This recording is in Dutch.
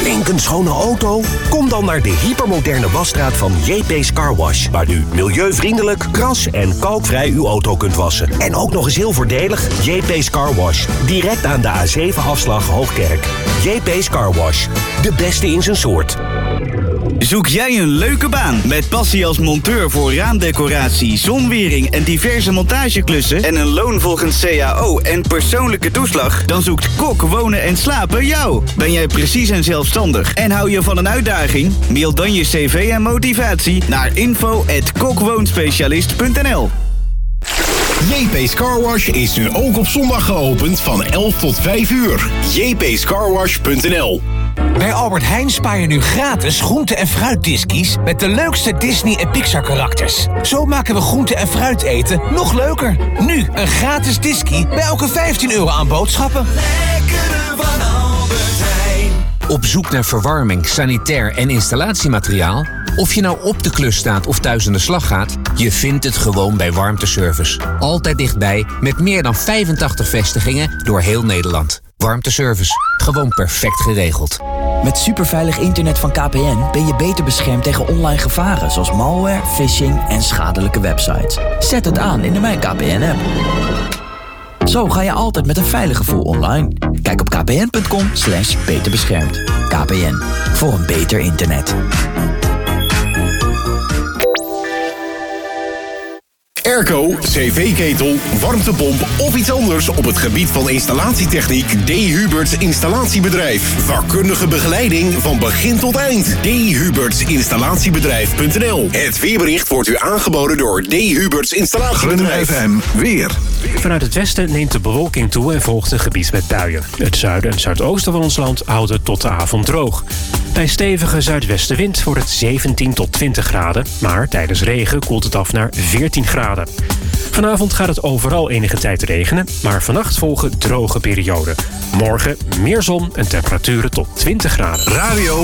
stinkend schone auto? Kom dan naar de hypermoderne wasstraat van JP's Car Wash. Waar u milieuvriendelijk, kras- en kalkvrij uw auto kunt wassen. En ook nog eens heel voordelig, JP's Car Wash. Direct aan de A7-afslag Hoogkerk. JP's Car Wash. De beste in zijn soort. Zoek jij een leuke baan met passie als monteur voor raamdecoratie, zonwering en diverse montageklussen en een loon volgens CAO en persoonlijke toeslag? Dan zoekt Kok Wonen en Slapen jou. Ben jij precies en zelfstandig en hou je van een uitdaging? Mail dan je cv en motivatie naar info@kokwoonspecialist.nl. JP's Car Wash is nu ook op zondag geopend van 11 tot 5 uur. jpscarwash.nl. Bij Albert Heijn spaar je nu gratis groente- en fruitdiskies met de leukste Disney- en Pixar-karakters. Zo maken we groente- en fruit eten nog leuker. Nu een gratis diskie bij elke €15 aan boodschappen. Lekkere van Albert Heijn. Op zoek naar verwarming, sanitair en installatiemateriaal? Of je nou op de klus staat of thuis aan de slag gaat, je vindt het gewoon bij Warmteservice. Altijd dichtbij, met meer dan 85 vestigingen door heel Nederland. Warmteservice, gewoon perfect geregeld. Met superveilig internet van KPN ben je beter beschermd tegen online gevaren zoals malware, phishing en schadelijke websites. Zet het aan in de Mijn KPN-app. Zo ga je altijd met een veilig gevoel online. Kijk op kpn.com/beterbeschermd. KPN, voor een beter internet. Airco, cv-ketel, warmtepomp of iets anders op het gebied van installatietechniek. D. Huberts Installatiebedrijf. Vakkundige begeleiding van begin tot eind. D. Huberts Installatiebedrijf.nl. Het weerbericht wordt u aangeboden door D. Huberts Installatiebedrijf. FM weer. Vanuit het westen neemt de bewolking toe en volgt een gebied met buien. Het zuiden en zuidoosten van ons land houden tot de avond droog. Bij stevige zuidwestenwind wordt het 17 tot 20 graden... maar tijdens regen koelt het af naar 14 graden. Vanavond gaat het overal enige tijd regenen... maar vannacht volgen droge perioden. Morgen meer zon en temperaturen tot 20 graden. Radio